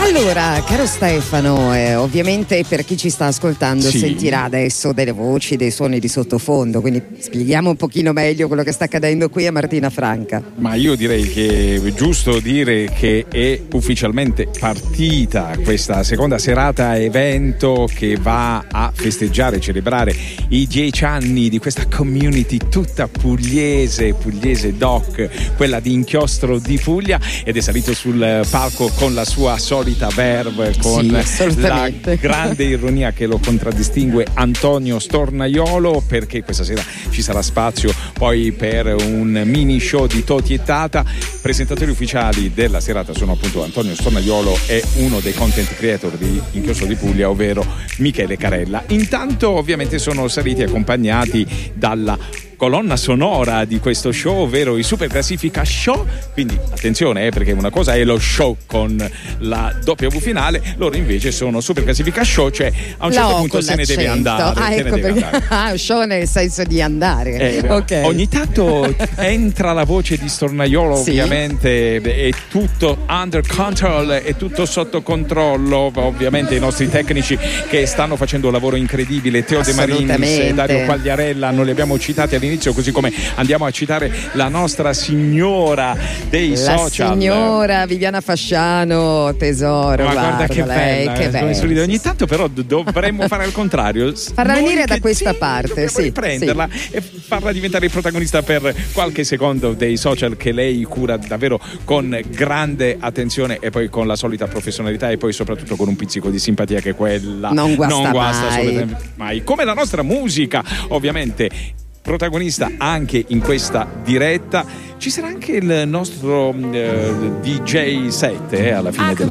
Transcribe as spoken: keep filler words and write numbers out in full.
Allora, caro Stefano, eh, ovviamente per chi ci sta ascoltando sì. sentirà adesso delle voci, dei suoni di sottofondo, quindi spieghiamo un pochino meglio quello che sta accadendo qui a Martina Franca. Ma io direi che è giusto dire che è ufficialmente partita questa seconda serata evento che va a festeggiare, celebrare i dieci anni di questa community tutta pugliese, pugliese doc, quella di Inchiostro di Puglia, ed è salito sul palco con la sua solita verve, con sì, la grande ironia che lo contraddistingue, Antonio Stornaiolo, perché questa sera ci sarà spazio poi per un mini show di Toti e Tata. Presentatori ufficiali della serata sono appunto Antonio Stornaiolo e uno dei content creator di Inchiostro di Puglia, ovvero Michele Carella. Intanto ovviamente sono saliti accompagnati dalla colonna sonora di questo show, ovvero i Super Classifica Show. Quindi attenzione, eh, perché una cosa è lo show con la W finale, loro invece sono Super Classifica Show, cioè a un certo punto se ne deve andare. Ah, ecco, perché ah, show nel senso di andare. Eh, okay. Ogni tanto entra la voce di Stornaiolo, sì. Ovviamente è tutto under control, è tutto sotto controllo. Ovviamente i nostri tecnici che stanno facendo un lavoro incredibile, Teo De Marinis e Dario Quagliarella, non li abbiamo citati all'inizio, così come andiamo a citare la nostra signora dei la social, la signora Viviana Fasciano, tesoro. Ma guarda, guarda che lei, bella, che bella. Ogni tanto però dovremmo fare al contrario, farla Noi venire da questa sì, parte, sì, riprenderla sì. e farla diventare il protagonista per qualche secondo dei social che lei cura davvero con grande attenzione e poi con la solita professionalità e poi soprattutto con un pizzico di simpatia che quella non guasta, non guasta mai. assolutamente mai, come la nostra musica ovviamente. Protagonista anche in questa diretta ci sarà anche il nostro eh, D J set eh, alla fine ah, della